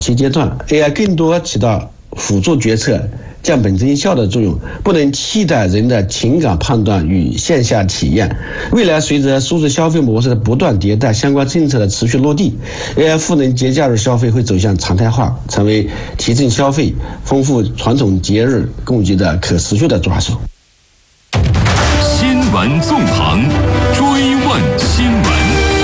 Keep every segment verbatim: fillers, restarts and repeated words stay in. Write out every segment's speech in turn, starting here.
期阶段 ，A I 更多起到辅助决策、降本增效的作用，不能替代人的情感判断与线下体验。未来随着数字消费模式的不断迭代，相关政策的持续落地 ，A I 赋能节假日消费会走向常态化，成为提振消费、丰富传统节日供给的可持续的抓手。 新闻纵横，追问新闻。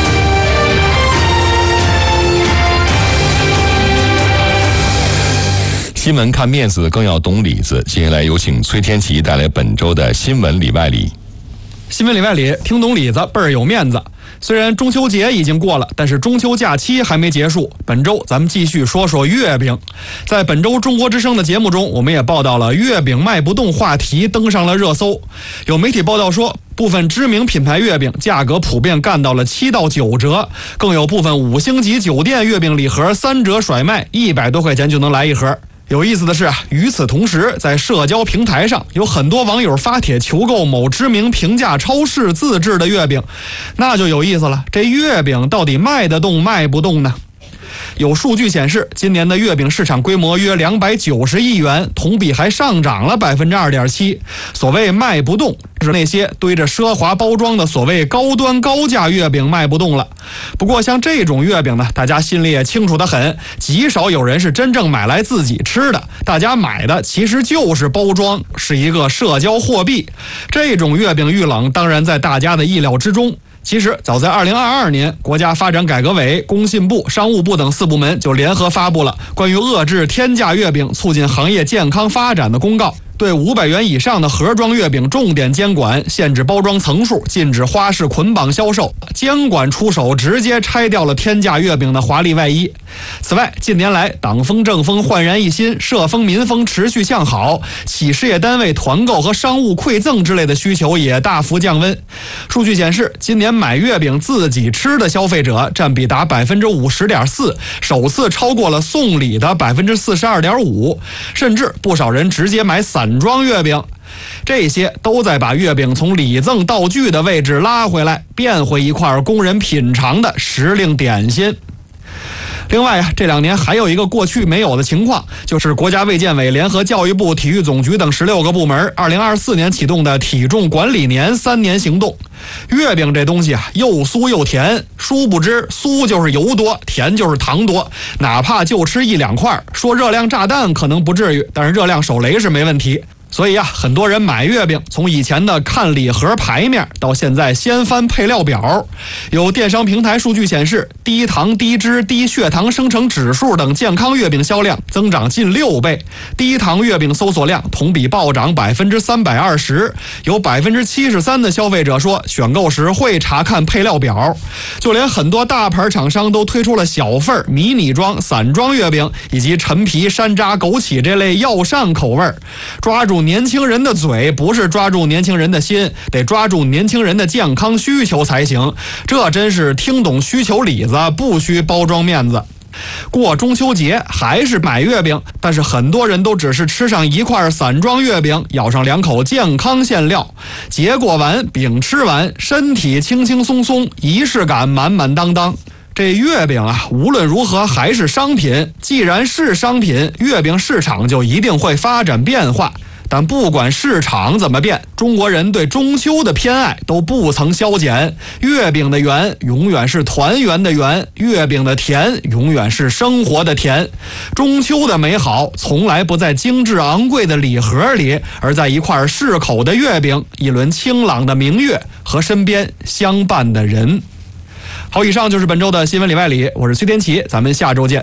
新闻看面子，更要懂里子。接下来有请崔天琪带来本周的新闻里外里。 新闻里外里，听懂里子倍儿有面子。虽然中秋节已经过了，但是中秋假期还没结束。本周咱们继续说说月饼。在本周中国之声的节目中，我们也报道了月饼卖不动话题登上了热搜。有媒体报道说，部分知名品牌月饼价格普遍干到了七到九折，更有部分五星级酒店月饼礼盒三折甩卖，一百多块钱就能来一盒。有意思的是啊，与此同时，在社交平台上有很多网友发帖求购某知名平价超市自制的月饼，那就有意思了。这月饼到底卖得动卖不动呢？有数据显示，今年的月饼市场规模约两百九十亿元，同比还上涨了 百分之二点七。 所谓卖不动，是那些堆着奢华包装的所谓高端高价月饼卖不动了。不过像这种月饼呢，大家心里也清楚得很，极少有人是真正买来自己吃的，大家买的其实就是包装，是一个社交货币。这种月饼遇冷当然在大家的意料之中。其实早在二零二二年，国家发展改革委、工信部、商务部等四部门就联合发布了关于遏制天价月饼、促进行业健康发展的公告，对五百元以上的盒装月饼重点监管，限制包装层数，禁止花式捆绑销售。监管出手，直接拆掉了天价月饼的华丽外衣。此外，近年来党风政风焕然一新，社风民风持续向好，企事业单位团购和商务馈赠之类的需求也大幅降温。数据显示，今年买月饼自己吃的消费者占比达 百分之五十点四， 首次超过了送礼的 百分之四十二点五， 甚至不少人直接买散装月饼。这些都在把月饼从礼赠道具的位置拉回来，变回一块供人品尝的时令点心。另外啊，这两年还有一个过去没有的情况，就是国家卫健委联合教育部、体育总局等十六个部门二零二四年启动的体重管理年三年行动。月饼这东西啊，又酥又甜，殊不知酥就是油多，甜就是糖多，哪怕就吃一两块，说热量炸弹可能不至于，但是热量手雷是没问题。所以啊，很多人买月饼，从以前的看礼盒牌面，到现在先翻配料表。有电商平台数据显示，低糖、低脂、低血糖生成指数等健康月饼销量增长近六倍，低糖月饼搜索量同比暴涨百分之三百二十。有百分之七十三的消费者说，选购时会查看配料表。就连很多大牌厂商都推出了小份、迷你装、散装月饼，以及陈皮、山楂、枸杞这类药膳口味，抓住年轻人的嘴，不是抓住年轻人的心，得抓住年轻人的健康需求才行。这真是听懂需求里子，不需包装面子。过中秋节还是买月饼，但是很多人都只是吃上一块散装月饼，咬上两口健康馅料，节过完，饼吃完，身体轻轻松松，仪式感满满当当。这月饼啊，无论如何还是商品，既然是商品，月饼市场就一定会发展变化。但不管市场怎么变，中国人对中秋的偏爱都不曾消减。月饼的圆永远是团圆的圆，月饼的甜永远是生活的甜。中秋的美好从来不在精致昂贵的礼盒里，而在一块适口的月饼，一轮清朗的明月和身边相伴的人。好，以上就是本周的新闻里外里，我是崔天琪，咱们下周见。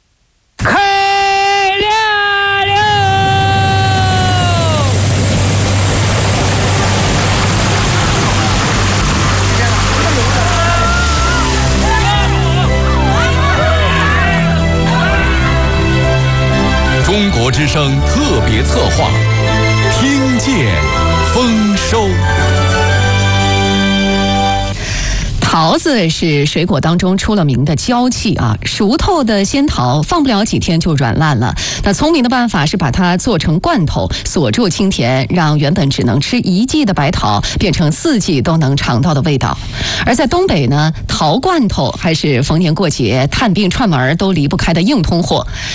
中国之声特别策划，听见丰收。 桃子是水果当中出了名的娇气啊，熟透的仙桃放不了几天就软烂了。那聪明的办法是把它做成罐头，锁住清甜，让原本只能吃一季的白桃变成四季都能尝到的味道。而在东北呢，桃罐头还是逢年过节、探病串门都离不开的硬通货。